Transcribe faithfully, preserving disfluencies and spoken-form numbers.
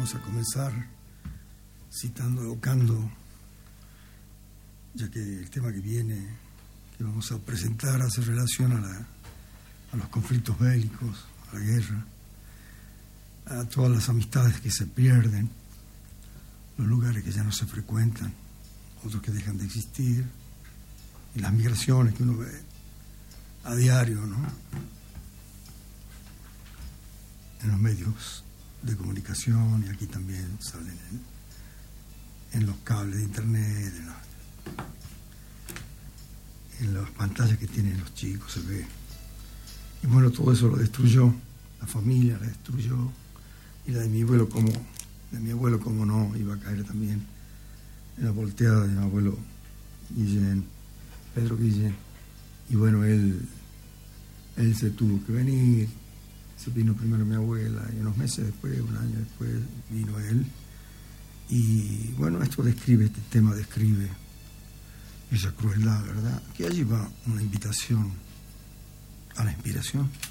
vamos a comenzar citando, evocando, ya que el tema que viene, que vamos a presentar, hace relación a, la, a los conflictos bélicos, a la guerra, a todas las amistades que se pierden, los lugares que ya no se frecuentan, otros que dejan de existir, y las migraciones que uno ve a diario, ¿no?, en los medios de comunicación, y aquí también salen en, en los cables de internet, en, la, en las pantallas que tienen los chicos, se ve. Y bueno, todo eso lo destruyó, la familia la destruyó, y la de mi abuelo, como de mi abuelo, como no, iba a caer también en la volteada de mi abuelo Guillén, Pedro Guillén. Y bueno, él, él se tuvo que venir. Se vino primero mi abuela y unos meses después, un año después, vino él. Y bueno, esto describe, este tema describe esa crueldad, ¿verdad? Que allí va una invitación a la inspiración.